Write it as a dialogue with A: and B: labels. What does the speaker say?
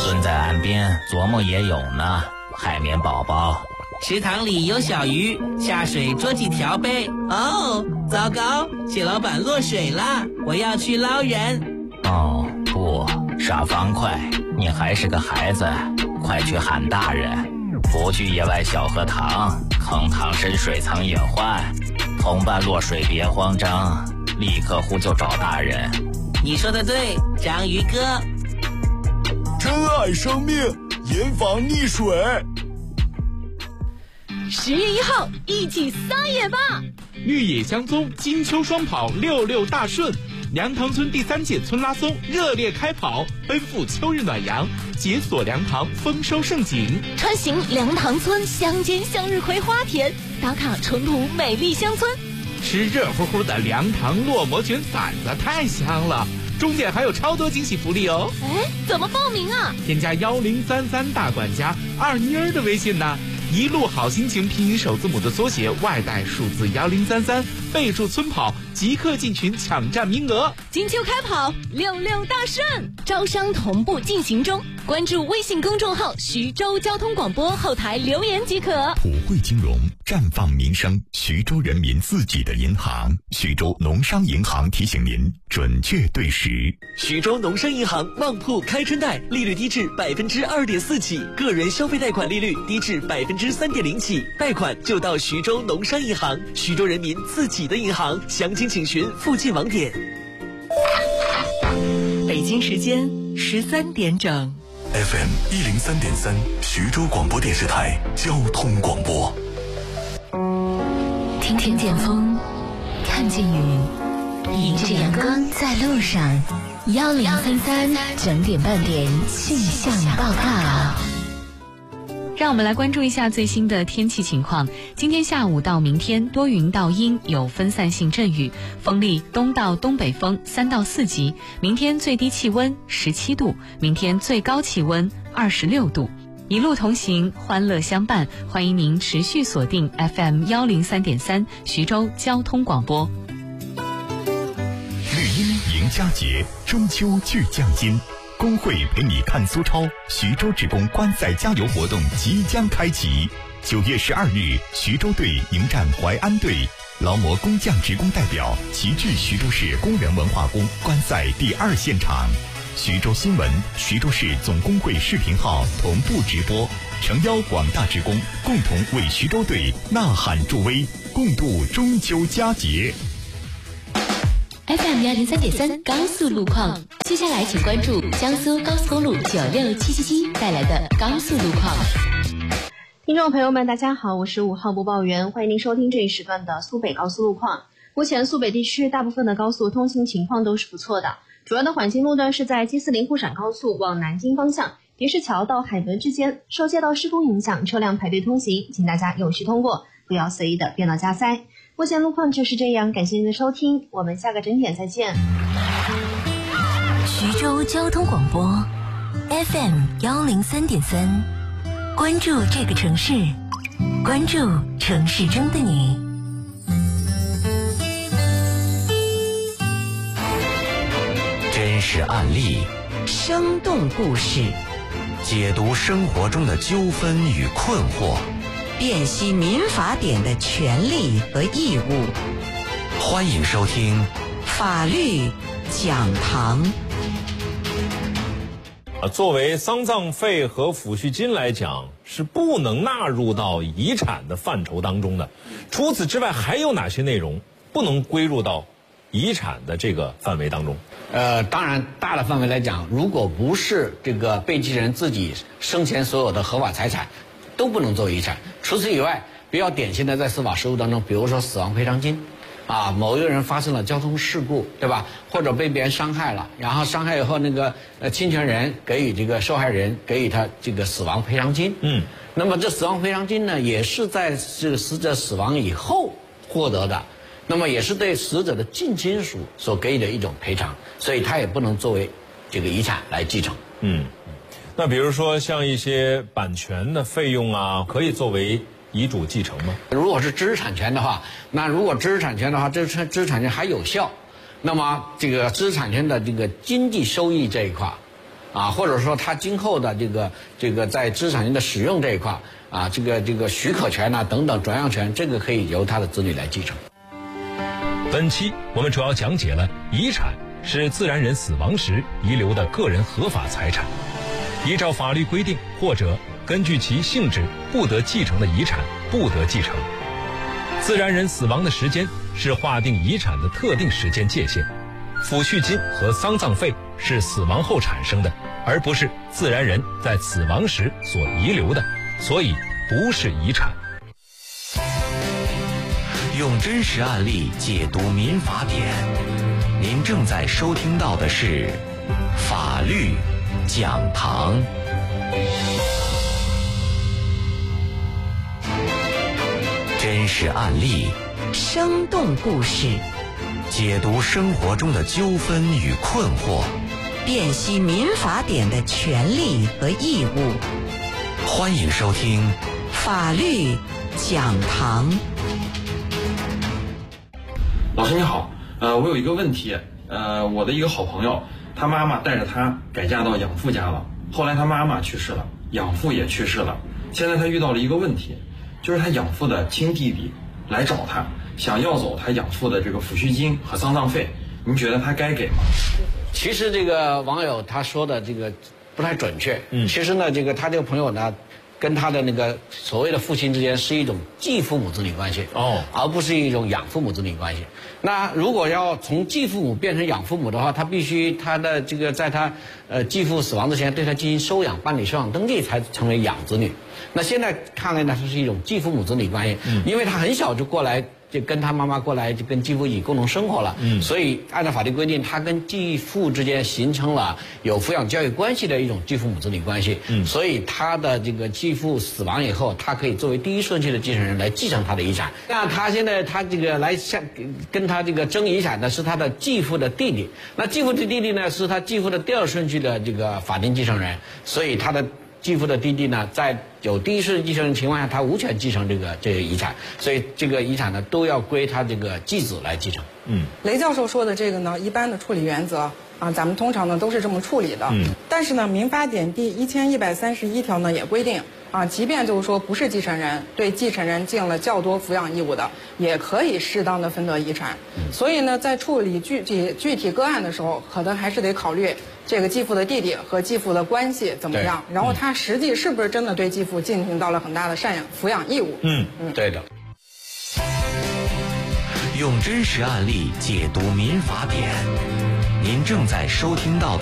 A: 蹲在岸边琢磨也有呢。海绵宝宝，
B: 池塘里有小鱼，下水捉几条呗。哦，糟糕，蟹老板落水了，我要去捞人。
A: 哦不，傻方块，你还是个孩子，快去喊大人，不去野外小河塘，坑塘深水藏隐患，同伴落水别慌张，立刻呼救找大人。
B: 你说的对，章鱼哥。
C: 珍爱生命，严防溺水。
D: 10月1号，一起撒野吧！
E: 绿野香踪金秋双跑66大顺，梁塘村第3届村拉松热烈开跑，奔赴秋日暖阳，解锁梁塘丰收盛景。
D: 穿行梁塘村乡间向日葵花田，打卡淳朴美丽乡村。
E: 吃热乎乎的梁塘烙馍卷馓子太香了，中间还有超多惊喜福利哦！
D: 哎，怎么报名啊？
E: 添加1033大管家二妮儿的微信呢，一路好心情拼音首字母的缩写，外带数字1033，备注村跑，即刻进群抢占名额。
D: 金秋开跑，66大顺，招商同步进行中。关注微信公众号徐州交通广播，后台留言即可。
F: 普惠金融，绽放民生，徐州人民自己的银行。徐州农商银行提醒您准确对时。
G: 徐州农商银行旺铺开春贷，利率低至2.4%起，个人消费贷款利率低至3.0%起，贷款就到徐州农商银行，徐州人民自己的银行。详情请询附近网点。
H: 北京时间13点整。
F: FM 103.3，徐州广播电视台交通广播。
I: 听见风，看见雨，迎着阳光在路上。1033整点半点气象报告。
J: 让我们来关注一下最新的天气情况。今天下午到明天多云到阴，有分散性阵雨，风力东到东北风3到4级。明天最低气温17度，明天最高气温26度。一路同行，欢乐相伴，欢迎您持续锁定 FM 103.3徐州交通广播。
F: 绿荫迎佳节，中秋聚匠心。工会陪你看苏超，徐州职工观赛加油活动即将开启。9月12日，徐州队迎战淮安队，劳模工匠职工代表齐聚徐州市工人文化宫观赛第2现场。徐州新闻、徐州市总工会视频号同步直播，诚邀广大职工共同为徐州队呐喊助威，共度中秋佳节。
I: FM 103.3高速路况，接下来请关注江苏高速公路96777带来的高速路况。
K: 听众朋友们，大家好，我是5号播报员，欢迎您收听这一时段的苏北高速路况。目前苏北地区大部分的高速通行情况都是不错的，主要的缓行路段是在G40沪陕高速往南京方向，别市桥到海德之间，受街道施工影响，车辆排队通行，请大家有序通过，不要随意的变道加塞。目前路况就是这样，感谢您的收听，我们下个整点再见。
I: 徐州交通广播 FM 103.3，关注这个城市，关注城市中的你。
A: 真实案例，
H: 生动故事，
A: 解读生活中的纠纷与困惑，
H: 辨析民法典的权利和义务。
A: 欢迎收听
H: 法律讲堂。
L: 作为丧葬费和抚恤金来讲，是不能纳入到遗产的范畴当中的。除此之外，还有哪些内容不能归入到遗产的这个范围当中？
M: 当然大的范围来讲，如果不是这个被继承人自己生前所有的合法财产，都不能作为遗产。除此以外，比较典型的在司法实务当中，比如说死亡赔偿金，某一个人发生了交通事故，对吧？或者被别人伤害了，然后伤害以后那个侵权人给予这个受害人给予他这个死亡赔偿金。那么这死亡赔偿金呢，也是在这个死者死亡以后获得的，那么也是对死者的近亲属所给予的一种赔偿，所以它也不能作为这个遗产来继承。
L: 那比如说像一些版权的费用啊，可以作为遗嘱继承吗？
M: 如果是知识产权的话，那如果知识产权的话，这知识产权还有效，那么这个知识产权的这个经济收益这一块， 或者说他今后的这个在知识产权的使用这一块这个许可权等等转让权，这个可以由他的子女来继承。
L: 本期我们主要讲解了遗产是自然人死亡时遗留的个人合法财产，依照法律规定或者根据其性质不得继承的遗产不得继承。自然人死亡的时间是划定遗产的特定时间界限，抚恤金和丧葬费是死亡后产生的，而不是自然人在死亡时所遗留的，所以不是遗产。
A: 用真实案例解读民法典，您正在收听到的是法律讲堂。真实案例，
H: 生动故事，
A: 解读生活中的纠纷与困惑，
H: 辨析民法典的权利和义务。
A: 欢迎收听
H: 法律讲堂。
N: 老师你好，我有一个问题，我的一个好朋友，他妈妈带着他改嫁到养父家了，后来他妈妈去世了，养父也去世了，现在他遇到了一个问题，就是他养父的亲弟弟来找他，想要走他养父的这个抚恤金和丧葬费，您觉得他该给吗？
M: 其实这个网友他说的这个不太准确，其实呢，他这个朋友呢，跟他的那个所谓的父亲之间是一种继父母子女关系而不是一种养父母子女关系。那如果要从继父母变成养父母的话，他必须他的这个在他继父死亡之前对他进行收养，办理收养登记才成为养子女。那现在看来呢，这是一种继父母子女关系，因为他很小就过来。就跟他妈妈过来，就跟继父一起共同生活了。所以按照法律规定，他跟继父之间形成了有抚养教育关系的一种继父母子女关系。所以他的这个继父死亡以后，他可以作为第一顺序的继承人来继承他的遗产。那他现在他这个来跟他这个争遗产的是他的继父的弟弟。那继父的弟弟呢，是他继父的第二顺序的这个法定继承人。所以他的继父的弟弟呢，在有第一顺序继承人情况下，他无权继承这个遗产，所以这个遗产呢都要归他这个继子来继承。
O: 雷教授说的这个呢，一般的处理原则咱们通常呢都是这么处理的。但是呢，民法典第1131条呢也规定即便就是说不是继承人，对继承人尽了较多抚养义务的，也可以适当的分得遗产。所以呢，在处理具体个案的时候，可能还是得考虑这个继父的弟弟和继父的关系怎么样，然后他实际是不是真的对继父进行到了很大的抚养义务。
M: 对的。
A: 用真实案例解读民法典，您正在收听到的